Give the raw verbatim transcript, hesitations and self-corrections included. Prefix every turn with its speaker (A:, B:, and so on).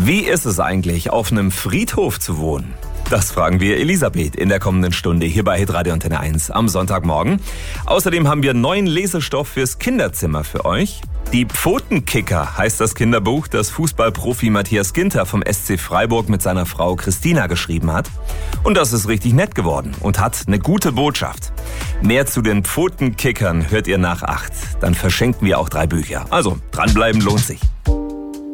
A: Wie ist es eigentlich, auf einem Friedhof zu wohnen? Das fragen wir Elisabeth in der kommenden Stunde hier bei Hitradio Antenne eins am Sonntagmorgen. Außerdem haben wir neuen Lesestoff fürs Kinderzimmer für euch. Die Pfotenkicker heißt das Kinderbuch, das Fußballprofi Matthias Ginter vom S C Freiburg mit seiner Frau Christina geschrieben hat. Und das ist richtig nett geworden und hat eine gute Botschaft. Mehr zu den Pfotenkickern hört ihr nach acht. Dann verschenken wir auch drei Bücher. Also, dranbleiben lohnt sich.